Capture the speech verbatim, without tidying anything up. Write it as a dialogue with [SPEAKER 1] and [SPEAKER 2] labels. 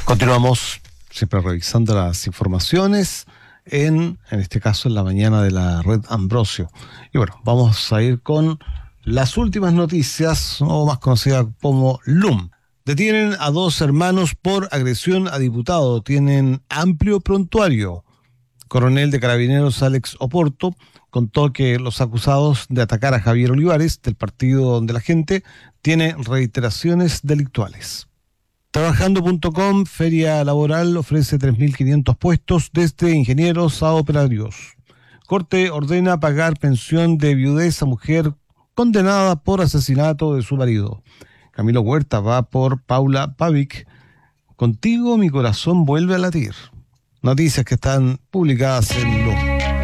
[SPEAKER 1] Continuamos siempre revisando las informaciones en, en este caso, en la mañana de la red Ambrosio. Y bueno, vamos a ir con las últimas noticias, o más conocida como L U M. Detienen a dos hermanos por agresión a diputado. Tienen amplio prontuario. Coronel de Carabineros Alex Oporto contó que los acusados de atacar a Javier Olivares, del Partido de la Gente, tienen reiteraciones delictuales. Trabajando punto com, feria laboral, ofrece tres mil quinientos puestos desde ingenieros a operarios. Corte ordena pagar pensión de viudez a mujer condenada por asesinato de su marido. Camilo Huerta va por Paula Pavic. Contigo mi corazón vuelve a latir. Noticias que están publicadas en los